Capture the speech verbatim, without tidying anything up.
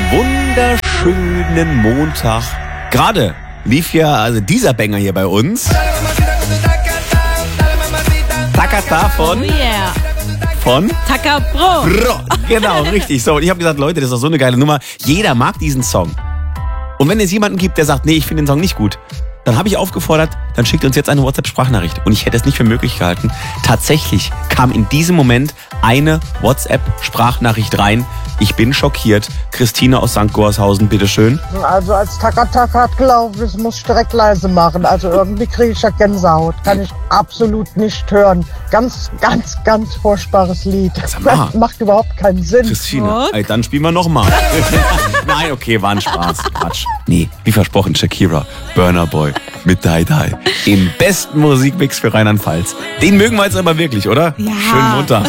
wunderschönen Montag. Gerade lief ja also dieser Banger hier bei uns. Takata von... Oh yeah. Von? Taka Bro. Bro. Genau, richtig. So, und ich habe gesagt, Leute, das ist doch so eine geile Nummer. Jeder mag diesen Song. Und wenn es jemanden gibt, der sagt, nee, ich finde den Song nicht gut, dann habe ich aufgefordert, dann schickt uns jetzt eine WhatsApp-Sprachnachricht. Und ich hätte es nicht für möglich gehalten. Tatsächlich kam in diesem Moment eine WhatsApp-Sprachnachricht rein. Ich bin schockiert. Christine aus Sankt Gorshausen, bitteschön. Also als Taka-Taka gelaufen ist, muss ich direkt leise machen. Also irgendwie kriege ich ja Gänsehaut. Kann ich absolut nicht hören. Ganz, ganz, ganz furchtbares Lied. Sag mal. Das macht überhaupt keinen Sinn. Christine, Fuck. ey, dann spielen wir nochmal. Nein, okay, war ein Spaß. Quatsch. Nee, wie versprochen, Shakira, Burna Boy mit Die Die. Im besten Musikmix für Rheinland-Pfalz. Den mögen wir jetzt aber wirklich, oder? Ja. Schönen Montag.